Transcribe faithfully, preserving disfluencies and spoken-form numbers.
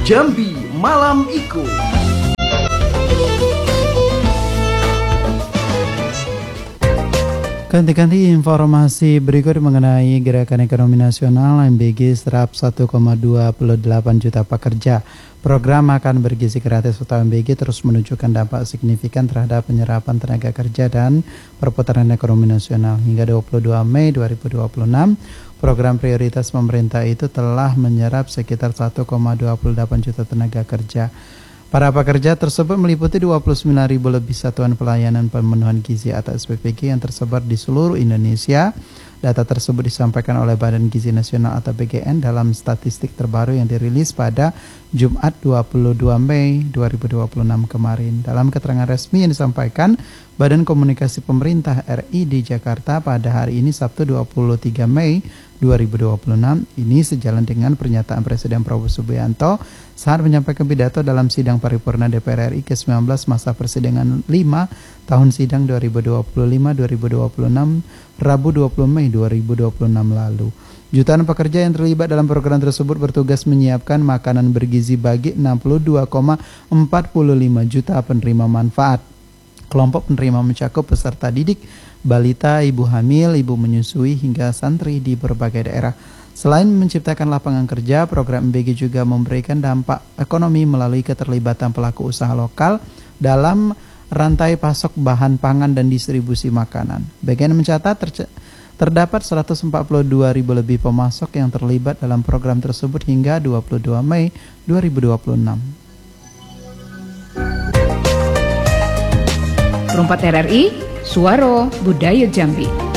Jambi Malam Iku. Ganti-ganti informasi berikut mengenai Gerakan Ekonomi Nasional M B G serap satu koma dua delapan juta pekerja. Program Makan Bergizi Gratis atau M B G terus menunjukkan dampak signifikan terhadap penyerapan tenaga kerja dan perputaran ekonomi nasional. Hingga dua puluh dua Mei dua ribu dua puluh enam, program prioritas pemerintah itu telah menyerap sekitar satu koma dua delapan juta tenaga kerja. Para pekerja tersebut meliputi dua puluh sembilan ribu lebih satuan pelayanan pemenuhan gizi atau S P P G yang tersebar di seluruh Indonesia. Data tersebut disampaikan oleh Badan Gizi Nasional atau B G N dalam statistik terbaru yang dirilis pada Jumat dua puluh dua Mei dua ribu dua puluh enam kemarin. Dalam keterangan resmi yang disampaikan Badan Komunikasi Pemerintah R I di Jakarta pada hari ini Sabtu dua puluh tiga Mei dua ribu dua puluh enam, ini sejalan dengan pernyataan Presiden Prabowo Subianto saat menyampaikan pidato dalam sidang paripurna D P R R I ke sembilan belas masa persidangan lima tahun sidang dua ribu dua puluh lima dua ribu dua puluh enam Rabu dua puluh Mei dua ribu dua puluh enam lalu. Jutaan pekerja yang terlibat dalam program tersebut bertugas menyiapkan makanan bergizi bagi enam puluh dua koma empat lima juta penerima manfaat. Kelompok penerima mencakup peserta didik, balita, ibu hamil, ibu menyusui, hingga santri di berbagai daerah. Selain menciptakan lapangan kerja, program M B G juga memberikan dampak ekonomi melalui keterlibatan pelaku usaha lokal dalam rantai pasok bahan pangan dan distribusi makanan. B G N mencatat terc- terdapat seratus empat puluh dua ribu lebih pemasok yang terlibat dalam program tersebut hingga dua puluh dua Mei dua ribu dua puluh enam. Rumpat R R I, Suara Budaya Jambi.